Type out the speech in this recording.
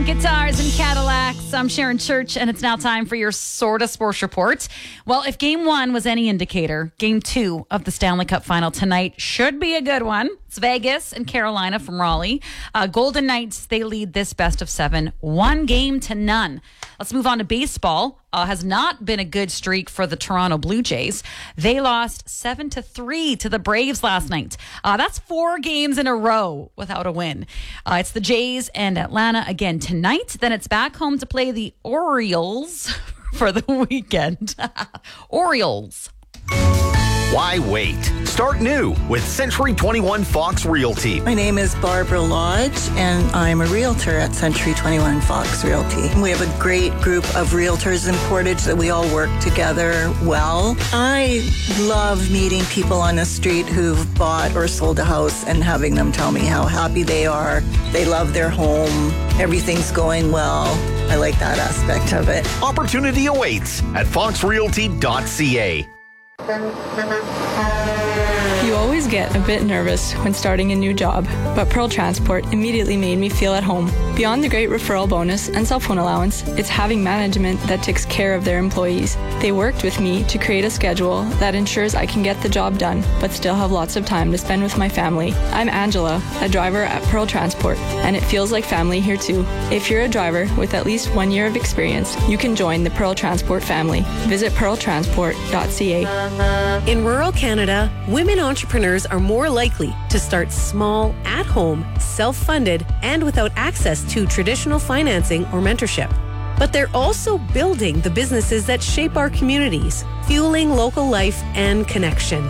Guitars and Cadillacs. I'm Sharon Church, and it's now time for your Sorta Sports Report. Well, if Game 1 was any indicator, Game 2 of the Stanley Cup Final tonight should be a good one. It's Vegas and Carolina from Raleigh. Golden Knights, they lead this best of 7, 1-0. Let's move on to baseball. Has not been a good streak for the Toronto Blue Jays. They lost 7-3 to the Braves last night. That's 4 games in a row without a win. It's the Jays and Atlanta again tonight. Then it's back home to play the Orioles for the weekend. Orioles. Why wait? Start new with Century 21 Fox Realty. My name is Barbara Lodge, and I'm a realtor at Century 21 Fox Realty. We have a great group of realtors in Portage that we all work together well. I love meeting people on the street who've bought or sold a house and having them tell me how happy they are. They love their home. Everything's going well. I like that aspect of it. Opportunity awaits at foxrealty.ca. You always get a bit nervous when starting a new job, but Pearl Transport immediately made me feel at home. Beyond the great referral bonus and cell phone allowance, it's having management that takes care of their employees. They worked with me to create a schedule that ensures I can get the job done, but still have lots of time to spend with my family. I'm Angela, a driver at Pearl Transport, and it feels like family here too. If you're a driver with at least 1 year of experience, you can join the Pearl Transport family. Visit pearltransport.ca. In rural Canada, women entrepreneurs are more likely to start small, at home, self-funded, and without access to traditional financing or mentorship. But they're also building the businesses that shape our communities, fueling local life and connection.